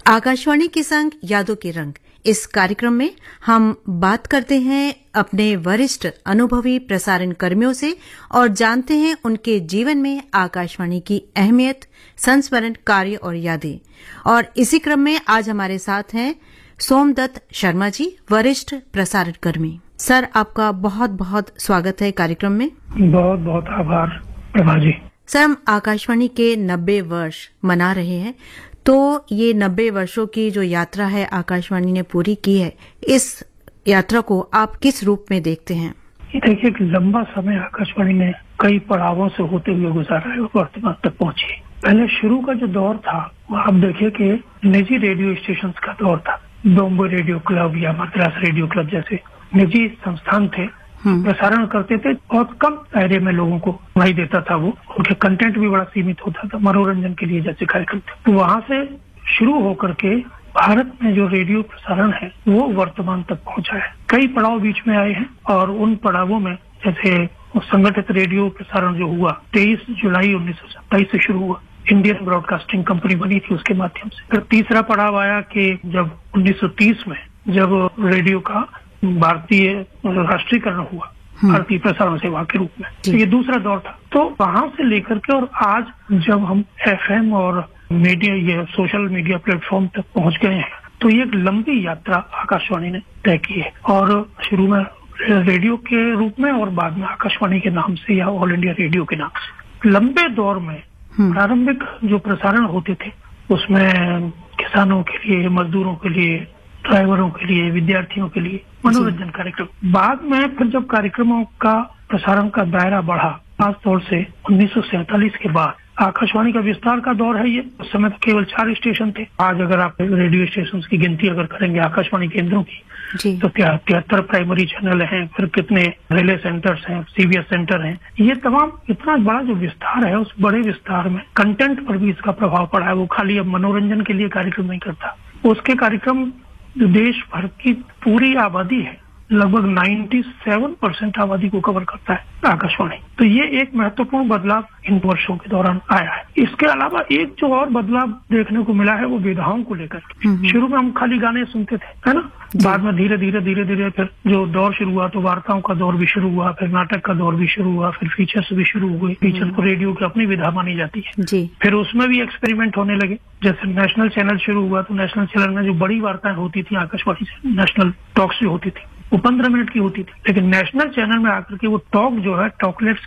आकाशवाणी के संग यादों के रंग इस कार्यक्रम में हम बात करते हैं अपने वरिष्ठ अनुभवी प्रसारण कर्मियों से और जानते हैं उनके जीवन में आकाशवाणी की अहमियत, संस्मरण, कार्य और यादें। और इसी क्रम में आज हमारे साथ हैं सोमदत्त शर्मा जी, वरिष्ठ प्रसारण कर्मी। सर, आपका बहुत बहुत स्वागत है कार्यक्रम में। बहुत बहुत आभार प्रभा जी। सर, हम आकाशवाणी के 90 वर्ष मना रहे हैं, तो ये 90 वर्षों की जो यात्रा है आकाशवाणी ने पूरी की है, इस यात्रा को आप किस रूप में देखते हैं? ये देखिए, एक लंबा समय आकाशवाणी ने कई पड़ावों से होते हुए गुजारा है और वर्तमान तक पहुंची। पहले शुरू का जो दौर था वो आप देखिए कि निजी रेडियो स्टेशन का दौर था। बॉम्बे रेडियो क्लब या मद्रास रेडियो क्लब जैसे निजी संस्थान थे, प्रसारण करते थे। बहुत कम दायरे में लोगों को सुनाई देता था। वो उनके कंटेंट भी बड़ा सीमित होता था, मनोरंजन के लिए जैसे कार्यक्रम थे। तो वहां से शुरू होकर के भारत में जो रेडियो प्रसारण है वो वर्तमान तक पहुंचा है। कई पड़ाव बीच में आए हैं और उन पड़ावों में जैसे संगठित रेडियो प्रसारण जो हुआ 23 जुलाई 1927 से शुरू हुआ, इंडियन ब्रॉडकास्टिंग कंपनी बनी थी उसके माध्यम से। फिर तीसरा पड़ाव आया कि जब 1930 में जब रेडियो का भारतीय राष्ट्रीयकरण हुआ, भारतीय प्रसारण सेवा के रूप में, तो ये दूसरा दौर था। तो वहां से लेकर के और आज जब हम एफएम और मीडिया, ये सोशल मीडिया प्लेटफॉर्म तक पहुंच गए हैं, तो ये एक लंबी यात्रा आकाशवाणी ने तय की है। और शुरू में रेडियो के रूप में और बाद में आकाशवाणी के नाम से या ऑल इंडिया रेडियो के नाम से। लंबे दौर में प्रारंभिक जो प्रसारण होते थे उसमें किसानों के लिए, मजदूरों के लिए, ड्राइवरों के लिए, विद्यार्थियों के लिए मनोरंजन कार्यक्रम। बाद में फिर जब कार्यक्रमों का प्रसारण का दायरा बढ़ा, खासतौर से 1947 के बाद आकाशवाणी का विस्तार का दौर है ये। उस समय तो केवल 4 स्टेशन थे। आज अगर आप रेडियो स्टेशन की गिनती अगर करेंगे आकाशवाणी केंद्रों की, तो 73 प्राइमरी चैनल हैं, फिर कितने रिले सेंटर्स हैं, सीबीएस सेंटर हैं। ये तमाम इतना बड़ा जो विस्तार है, उस बड़े विस्तार में कंटेंट पर भी इसका प्रभाव पड़ा है। वो खाली अब मनोरंजन के लिए कार्यक्रम नहीं करता, उसके कार्यक्रम जो देश भर की पूरी आबादी है, लगभग 97% आबादी को कवर करता है आकाशवाणी। तो ये एक महत्वपूर्ण बदलाव इन वर्षों के दौरान आया है। इसके अलावा एक जो और बदलाव देखने को मिला है वो विधाओं को लेकर। शुरू में हम खाली गाने सुनते थे, है ना। बाद में धीरे धीरे फिर जो दौर शुरू हुआ तो वार्ताओं का दौर भी शुरू हुआ, फिर नाटक का दौर भी शुरू हुआ, फिर फीचर्स भी शुरू हुए। फीचर को रेडियो की अपनी विधा मानी जाती है। फिर उसमें भी एक्सपेरिमेंट होने लगे। जैसे नेशनल चैनल शुरू हुआ तो नेशनल चैनल में जो बड़ी वार्ताएं होती थी आकाशवाणी से, नेशनल टॉक्स जो होती थी, वो 15 मिनट की होती थी। लेकिन नेशनल चैनल में आकर के वो टॉक जो है, टॉकलेट्स